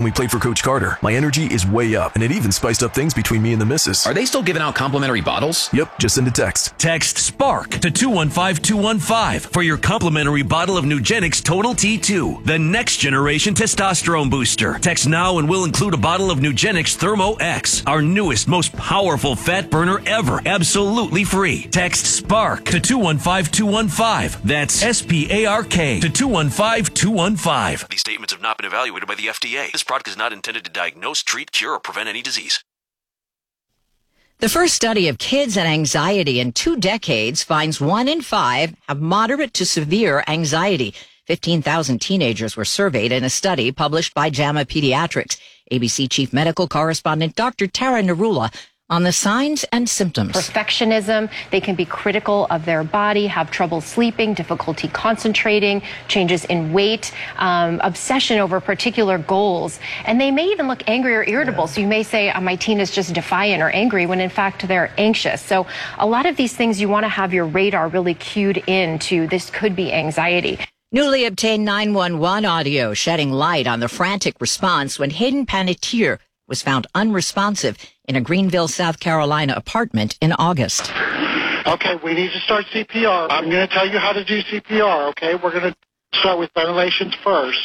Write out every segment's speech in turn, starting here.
we played for Coach Carter. My energy is way up, and it even spiced up things between me and the missus. Are they still giving out complimentary bottles? Yep, just send a text. Text SPARK to 215-215 for your complimentary bottle of Nugenix Total T2, the next generation testosterone booster. Text now and we'll include a bottle of Nugenix Thermo X, our newest, most powerful fat burner ever, absolutely free. Text SPARK to 215-215. That's SPARK to 215-215. These statements have not been evaluated by the FDA. This product is not intended to diagnose, treat, cure, or prevent any disease. The first study of kids and anxiety in 2 decades finds 1 in 5 have moderate to severe anxiety. 15,000 teenagers were surveyed in a study published by JAMA Pediatrics. ABC Chief Medical Correspondent Dr. Tara Narula on the signs and symptoms. Perfectionism, they can be critical of their body, have trouble sleeping, difficulty concentrating, changes in weight, obsession over particular goals. And they may even look angry or irritable. So you may say, my teen is just defiant or angry, when in fact they're anxious. So a lot of these things you want to have your radar really cued into. This could be anxiety. Newly obtained 911 audio shedding light on the frantic response when Hayden Panettiere was found unresponsive in a Greenville, South Carolina apartment in August. Okay, we need to start CPR. I'm going to tell you how to do CPR, okay? We're going to start with ventilations first.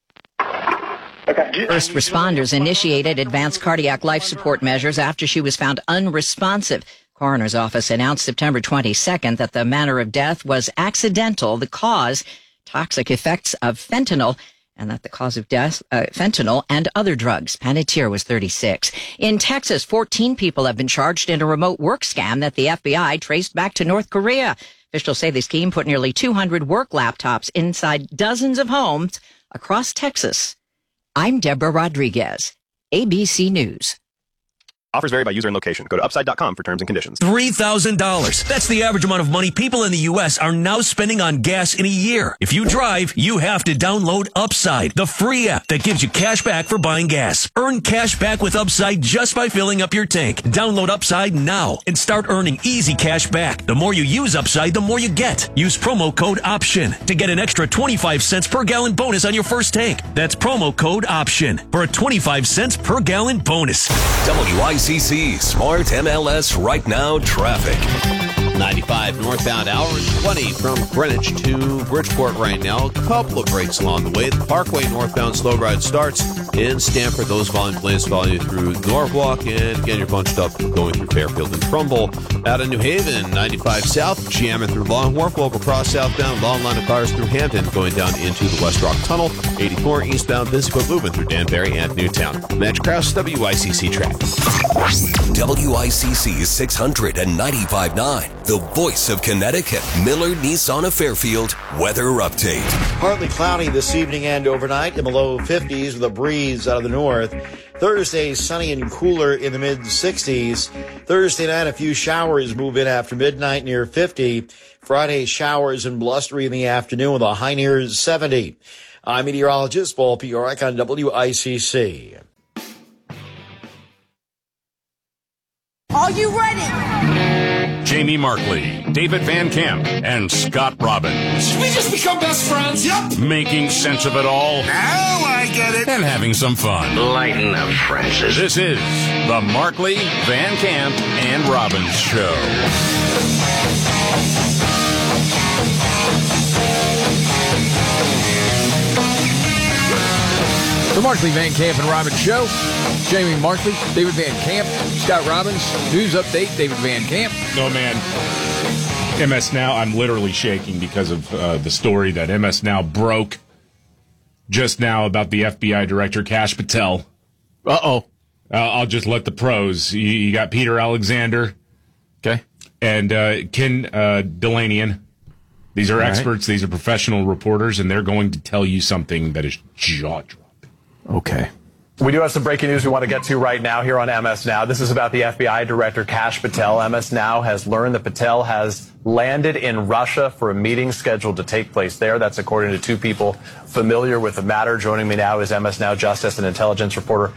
Okay. First responders initiated advanced cardiac life support measures after she was found unresponsive. Coroner's office announced September 22nd that the manner of death was accidental, the cause toxic effects of fentanyl, and that the cause of death, fentanyl and other drugs. Panettiere was 36. In Texas, 14 people have been charged in a remote work scam that the FBI traced back to North Korea. Officials say the scheme put nearly 200 work laptops inside dozens of homes across Texas. I'm Deborah Rodriguez, ABC News. Offers vary by user and location. Go to upside.com for terms and conditions. $3,000. That's the average amount of money people in the U.S. are now spending on gas in a year. If you drive, you have to download Upside, the free app that gives you cash back for buying gas. Earn cash back with Upside just by filling up your tank. Download Upside now and start earning easy cash back. The more you use Upside, the more you get. Use promo code OPTION to get an extra 25 cents per gallon bonus on your first tank. That's promo code OPTION for a 25 cents per gallon bonus. WICC Smart MLS Right Now traffic. 95 northbound, hour and 20 from Greenwich to Bridgeport right now. A couple of breaks along the way. The Parkway northbound slow ride starts in Stamford. Those volume lanes follow you through Norwalk, and again, you're bunched up going through Fairfield and Trumbull. Out of New Haven, 95 south, jamming through Long Wharf, over across southbound, long line of cars through Hampton, going down into the West Rock Tunnel. 84 eastbound, busy but moving through Danbury and Newtown. Match Krause, WICC traffic. WICC 695.9. The voice of Connecticut. Miller Nissan of Fairfield. Weather update. Partly cloudy this evening and overnight in the low 50s with a breeze out of the north. Thursday, sunny and cooler in the mid-60s. Thursday night, a few showers move in after midnight near 50. Friday, showers and blustery in the afternoon with a high near 70. I'm meteorologist Paul Piorek on WICC. Are you ready? Jamie Markley, David Van Camp, and Scott Robbins. Should we just become best friends? Yep. Making sense of it all. Now I get it. And having some fun. Lighten up, Francis. This is the Markley, Van Camp, and Robbins Show. The Markley, Van Camp, and Robbins Show. Jamie Markley, David Van Camp, Scott Robbins. News update, David Van Camp. Oh, man. MS Now, I'm literally shaking because of the story that MS Now broke just now about the FBI Director, Kash Patel. Uh-oh. I'll just let the pros. You got Peter Alexander. Okay. And Ken Delanian. These are experts. These are professional reporters, and they're going to tell you something that is jaw-dropping. Okay. We do have some breaking news we want to get to right now here on MS Now. This is about the FBI Director Kash Patel. MS Now has learned that Patel has landed in Russia for a meeting scheduled to take place there. That's according to two people familiar with the matter. Joining me now is MS Now Justice and Intelligence reporter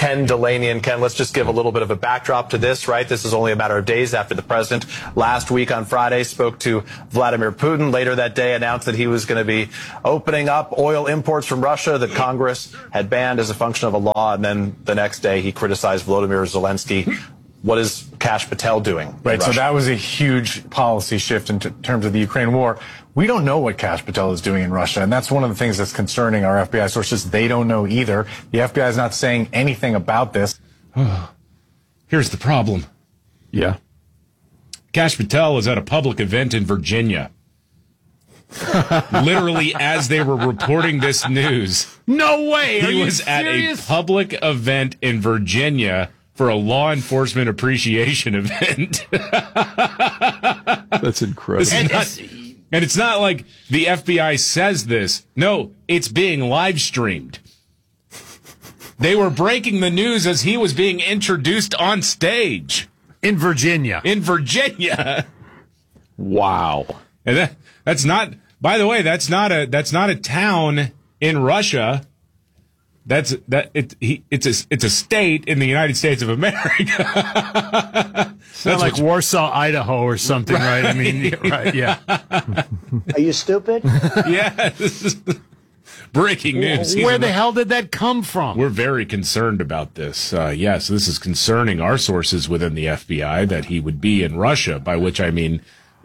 Ken Delaney. And Ken, let's just give a little bit of a backdrop to this, right? This is only a matter of days after the president last week on Friday spoke to Vladimir Putin. Later that day announced that he was going to be opening up oil imports from Russia that Congress had banned as a function of a law. And then the next day he criticized Volodymyr Zelensky. What is Kash Patel doing? Right, so that was a huge policy shift in terms of the Ukraine war. We don't know what Kash Patel is doing in Russia, and that's one of the things that's concerning our FBI sources. They don't know either. The FBI is not saying anything about this. Here's the problem. Yeah. Kash Patel was at a public event in Virginia. Literally, as they were reporting this news. No way! He was at a public event in Virginia for a law enforcement appreciation event. That's incredible. And it's not like the FBI says this. No, it's being live streamed. They were breaking the news as he was being introduced on stage. In Virginia. In Virginia. Wow. And that's not, by the way, that's not a town in Russia. It's a state in the United States of America. That's like Warsaw, Idaho or something, right? I mean, right, yeah. Are you stupid? Yeah, this is breaking news. Where the hell did that come from? We're very concerned about this. Yes, this is concerning our sources within the FBI that he would be in Russia, by which I mean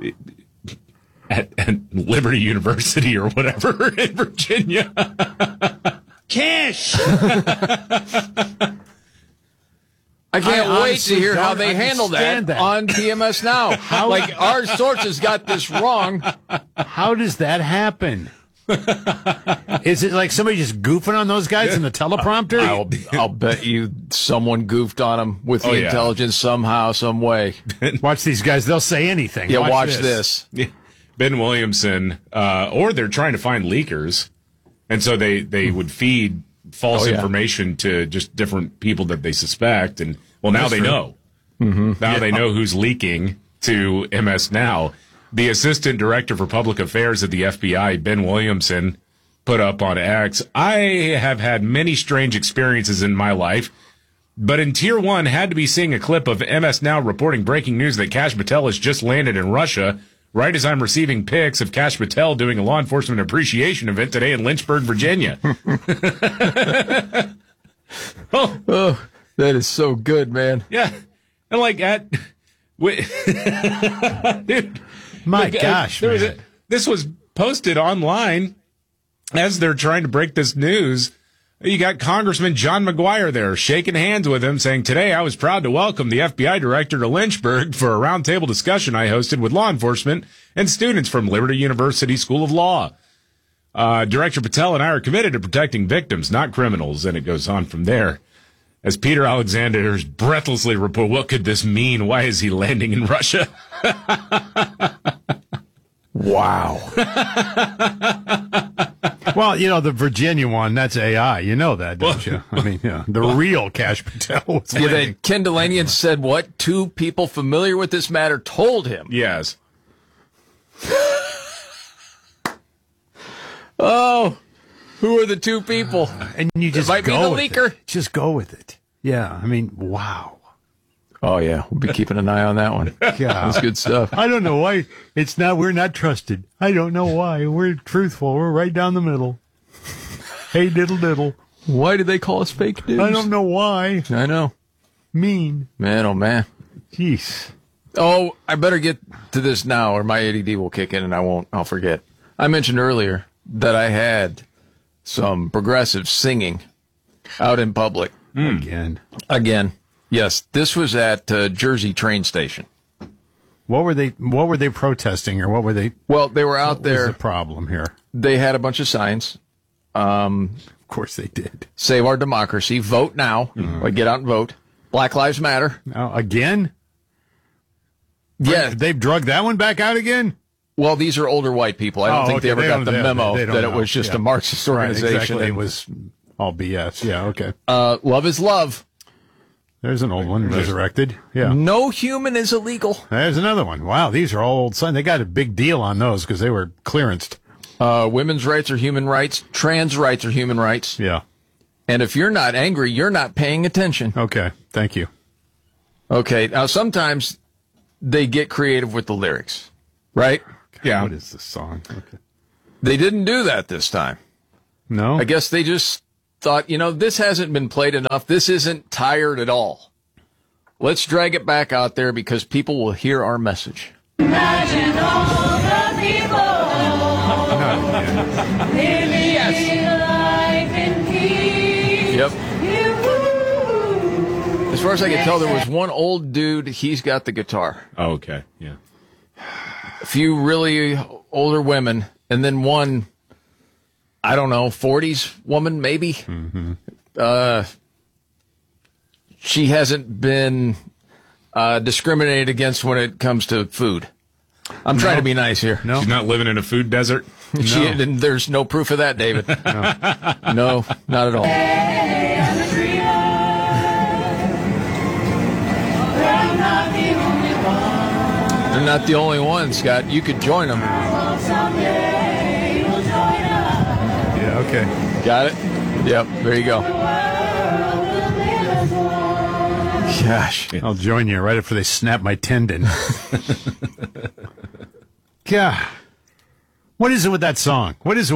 at Liberty University or whatever in Virginia. Cash! I can't wait to hear how they handle that on PMS Now. Like, our sources got this wrong. How does that happen? Is it like somebody just goofing on those guys in the teleprompter? I'll bet you someone goofed on them with the intelligence somehow, some way. Watch these guys. They'll say anything. Yeah, watch this. Ben Williamson, or they're trying to find leakers. And so they would feed false information to just different people that they suspect. And, well, now they know. Mm-hmm. Now they know who's leaking to MS Now. The Assistant Director for Public Affairs at the FBI, Ben Williamson, put up on X, I have had many strange experiences in my life, but in Tier 1 had to be seeing a clip of MS Now reporting breaking news that Kash Patel has just landed in Russia, right as I'm receiving pics of Kash Patel doing a law enforcement appreciation event today in Lynchburg, Virginia. Oh, that is so good, man. Yeah. And like that, dude. My gosh, man. This was posted online as they're trying to break this news. You got Congressman John McGuire there shaking hands with him, saying, today I was proud to welcome the FBI director to Lynchburg for a roundtable discussion I hosted with law enforcement and students from Liberty University School of Law. Director Patel and I are committed to protecting victims, not criminals. And it goes on from there. As Peter Alexander's breathlessly report, what could this mean? Why is he landing in Russia? Wow. Well, you know, the Virginia one, that's AI. You know that, don't you? I mean, yeah, the real Kash Patel was landing. Ken Delaney said what? 2 people familiar with this matter told him. Yes. Oh, who are the 2 people? And you just might go be with the leaker. It. Just go with it. Yeah, I mean, wow. Oh, yeah. We'll be keeping an eye on that one. Yeah. That's good stuff. I don't know why we're not trusted. I don't know why. We're truthful. We're right down the middle. Hey, diddle diddle. Why did they call us fake news? I don't know why. I know. Mean. Man, oh, man. Jeez. Oh, I better get to this now or my ADD will kick in and I'll forget. I mentioned earlier that I had some progressive singing out in public. Again. Yes, this was at Jersey train station. What were they protesting, or what were they? Well, they were out there. What was the problem here? They had a bunch of signs. Of course they did. Save our democracy. Vote now. Like, get out and vote. Black Lives Matter. Again? Yeah. They've drugged that one back out again? Well, these are older white people. I don't think they ever got the memo that it was just a Marxist organization. Right, exactly. It was all BS. Yeah, okay. Love is love. There's an old one, resurrected. Yeah. No human is illegal. There's another one. Wow, these are all old signs. They got a big deal on those because they were clearanced. Women's rights are human rights. Trans rights are human rights. Yeah. And if you're not angry, you're not paying attention. Okay, thank you. Okay, now sometimes they get creative with the lyrics, right? Yeah. What is this song? Okay. They didn't do that this time. No? I guess they just thought, this hasn't been played enough. This isn't tired at all. Let's drag it back out there because people will hear our message. Imagine all the people living life in peace. Yep. As far as I can tell, there was one old dude. He's got the guitar. Oh, okay. Yeah. A few really older women, and then one, I don't know, 40s woman maybe. Mm-hmm. She hasn't been discriminated against when it comes to food. I'm trying to be nice here. No. She's not living in a food desert? There's no proof of that, David. No, not at all. They're not the only one, Scott. You could join them. Yeah, okay. Got it? Yep, there you go. Gosh. I'll join you right after they snap my tendon. God. What is it with that song? It's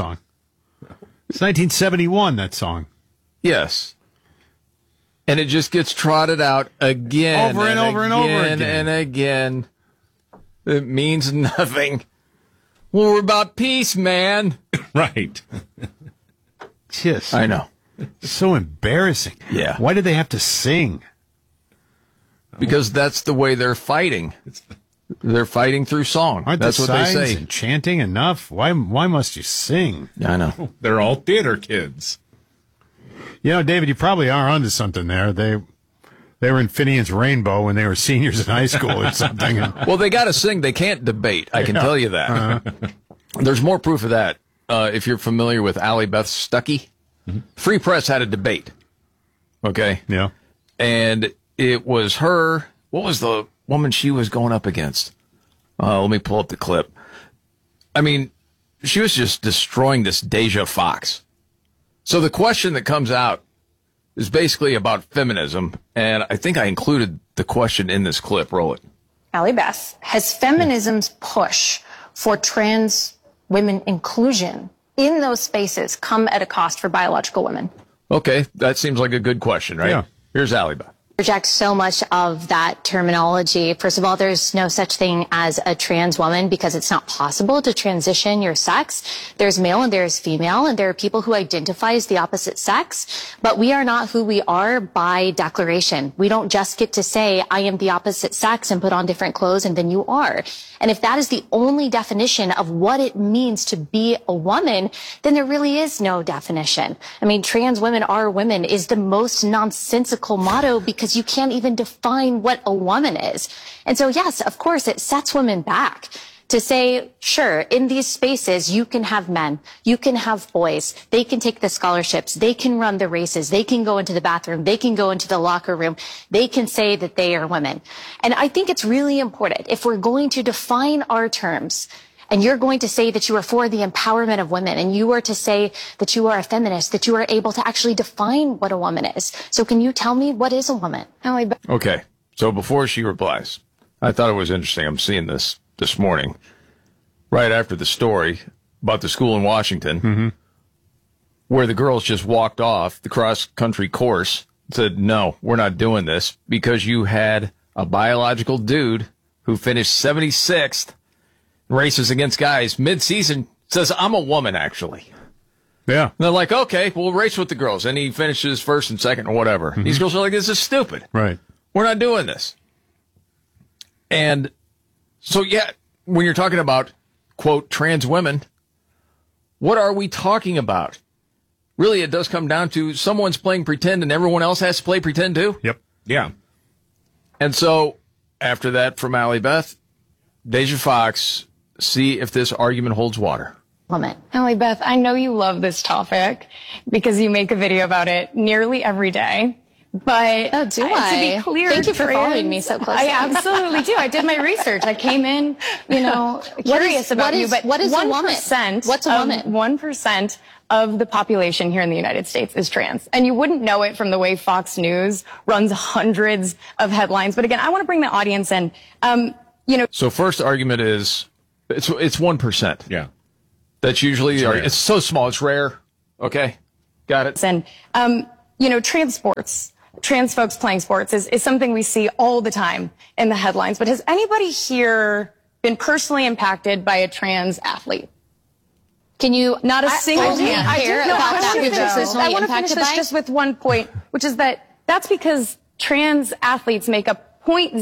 1971, that song. Yes. And it just gets trotted out again. Over and over and over again. And again. It means nothing. Well, we're about peace, man. Right. Just. I know. So embarrassing. Yeah. Why did they have to sing? Because that's the way they're fighting. They're fighting through song. That's what they say. And chanting enough? Why must you sing? I know. They're all theater kids. David, you probably are onto something there. They were in Finian's Rainbow when they were seniors in high school or something. Well, they got to sing. They can't debate. I can tell you that. Uh-huh. There's more proof of that. If you're familiar with Allie Beth Stuckey, Free Press had a debate. Okay? Yeah. And it was her. What was the woman she was going up against? Let me pull up the clip. I mean, she was just destroying this Deja Fox. So the question that comes out is basically about feminism, and I think I included the question in this clip. Roll it. Allie Beth, has feminism's push for trans women inclusion in those spaces come at a cost for biological women? Okay, that seems like a good question, right? Yeah. Here's Allie Beth. Reject so much of that terminology. First of all, there's no such thing as a trans woman because it's not possible to transition your sex. There's male and there's female, and there are people who identify as the opposite sex, but we are not who we are by declaration. We don't just get to say, I am the opposite sex and put on different clothes and then you are. And if that is the only definition of what it means to be a woman, then there really is no definition. I mean, trans women are women is the most nonsensical motto because you can't even define what a woman is. And so, yes, of course, it sets women back to say, sure, in these spaces, you can have men, you can have boys, they can take the scholarships, they can run the races, they can go into the bathroom, they can go into the locker room, they can say that they are women. And I think it's really important if we're going to define our terms, and you're going to say that you are for the empowerment of women, and you are to say that you are a feminist, that you are able to actually define what a woman is. So can you tell me what is a woman? Okay, so before she replies, I thought it was interesting. I'm seeing this morning, right after the story about the school in Washington, where the girls just walked off the cross-country course, said, no, we're not doing this, because you had a biological dude who finished 76th races against guys mid-season, says, I'm a woman, actually. Yeah. And they're like, okay, we'll race with the girls. And he finishes first and second or whatever. These girls are like, this is stupid. Right. We're not doing this. And so, yeah, when you're talking about, quote, trans women, what are we talking about? Really, it does come down to someone's playing pretend and everyone else has to play pretend too. Yep. Yeah. And so, after that from Allie Beth, Deja Fox, see if this argument holds water. Woman. Allie Beth, I know you love this topic because you make a video about it nearly every day. But to be clear, thank you for following me so closely. I absolutely do. I did my research. I came in, curious about you. But what is a woman? What's a woman? 1% of the population here in the United States is trans. And you wouldn't know it from the way Fox News runs hundreds of headlines. But again, I want to bring the audience in. So first argument is it's 1%. Yeah. That's usually, it's so small, it's rare. Okay. Got it. And, trans sports, trans folks playing sports is something we see all the time in the headlines. But has anybody here been personally impacted by a trans athlete? Can you not a single hand? I care about that you're personally I want to finish impacted this by? just with one point, which is that's because trans athletes make up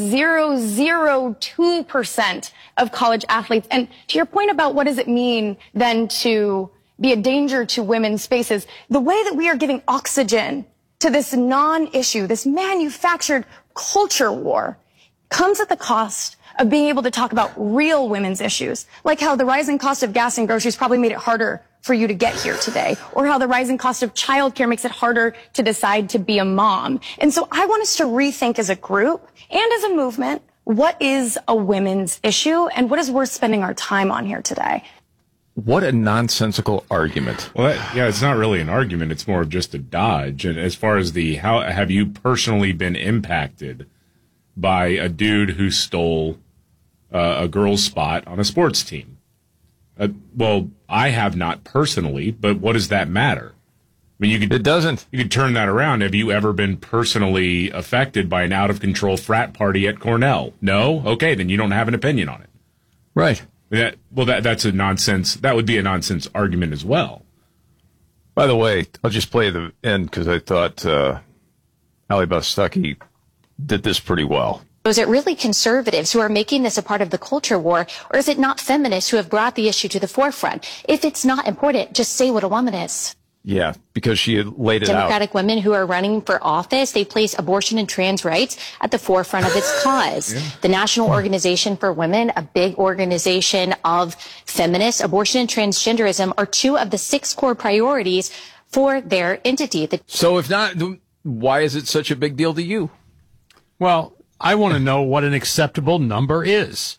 0.002% of college athletes. And to your point about what does it mean then to be a danger to women's spaces, the way that we are giving oxygen to this non-issue, this manufactured culture war, comes at the cost of being able to talk about real women's issues, like how the rising cost of gas and groceries probably made it harder for you to get here today, or how the rising cost of childcare makes it harder to decide to be a mom. And so I want us to rethink as a group and as a movement, what is a women's issue and what is worth spending our time on here today? What a nonsensical argument. Well, it's not really an argument. It's more of just a dodge. And as far as how have you personally been impacted by a dude who stole a girl's spot on a sports team? Well, I have not personally, but what does that matter? I mean, it doesn't. You could turn that around. Have you ever been personally affected by an out-of-control frat party at Cornell? No? Okay, then you don't have an opinion on it. Right. That's a nonsense. That would be a nonsense argument as well. By the way, I'll just play the end because I thought Ali Bastaki did this pretty well. Is it really conservatives who are making this a part of the culture war, or is it not feminists who have brought the issue to the forefront? If it's not important, just say what a woman is. Yeah, because she had laid it Democratic women who are running for office, they place abortion and trans rights at the forefront of its cause. Yeah. The National Organization for Women, a big organization of feminists, abortion and transgenderism are two of the 6 core priorities for their entity. So if not, why is it such a big deal to you? Well, I want to know what an acceptable number is.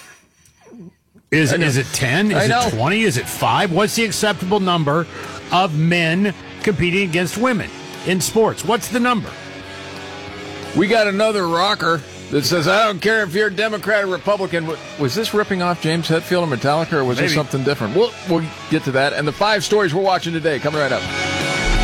Is it 10? Is it 20? Is it 5? What's the acceptable number of men competing against women in sports? What's the number? We got another rocker that says, I don't care if you're a Democrat or Republican. Was this ripping off James Hetfield or Metallica, or was this something different? We'll get to that. And the 5 stories we're watching today coming right up.